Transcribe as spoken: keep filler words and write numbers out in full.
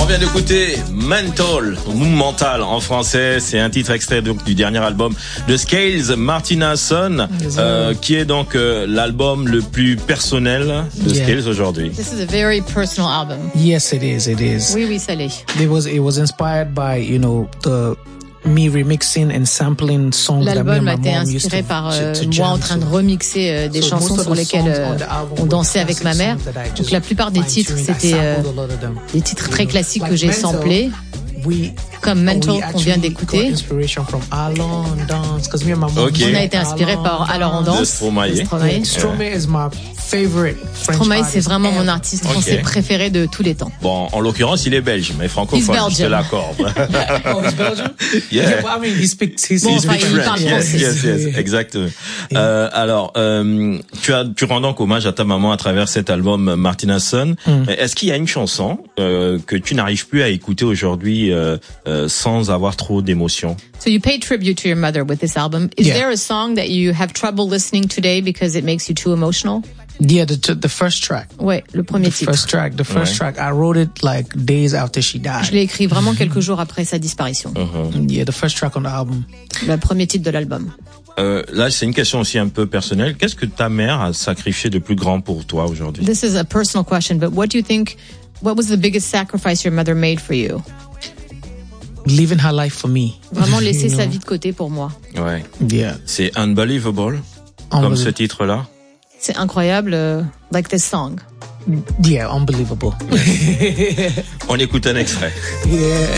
On vient d'écouter Mental, ou Mental en français. C'est un titre extrait donc du dernier album de Scales, Martina Son, euh, qui est donc euh, l'album le plus personnel de yeah. Scales aujourd'hui. This is a very personal album. Yes, it is. It is. Oui, oui, ça l'est. It was. It was inspired by, you know, the me remixing and sampling songs that me and my mom used to. L'album a été inspiré par euh, moi en train de remixer euh, des so chansons sur lesquelles euh, on dansait avec ma mère. Donc la plupart des titres, c'était euh, des titres très classiques que j'ai samplés. Comme Mental qu'on vient d'écouter. Okay. On a été inspiré par Alors on danse. Stromae. Stromae is my favorite French Stromae, c'est vraiment mon artiste français okay. préféré de tous les temps. Bon, en l'occurrence, il est belge, mais francophone, je te l'accorde. Oh, he's Belgian? Yeah. Yeah, well, I mean, he speaks, he bon, speaks enfin, il parle français. Yes, yes, yes, exactement. Yeah. Euh, alors, euh, tu as, tu rends donc hommage à ta maman à travers cet album Martina Son. Mm. Est-ce qu'il y a une chanson euh, que tu n'arrives plus à écouter aujourd'hui euh, euh, sans avoir trop d'émotion? So you pay tribute to your mother with this album. Is yeah. there a song that you have trouble listening today because it makes you too emotional? Yeah, the the first track. Ouais, le premier the titre. First track, the first ouais. track. I wrote it like days after she died. Je l'ai écrit vraiment quelques jours après sa disparition. Uh-huh. Yeah, the first track on the album. Le premier titre de l'album. Euh, là, c'est une question aussi un peu personnelle. Qu'est-ce que ta mère a sacrifié de plus grand pour toi aujourd'hui? This is a personal question, but what do you think? What was the biggest sacrifice your mother made for you? Living her life for me. Vraiment laisser sa vie de côté pour moi. Ouais. Yeah. C'est unbelievable, comme ce titre-là. C'est incroyable, uh, like this song. Yeah, unbelievable. On écoute un extrait. Yeah.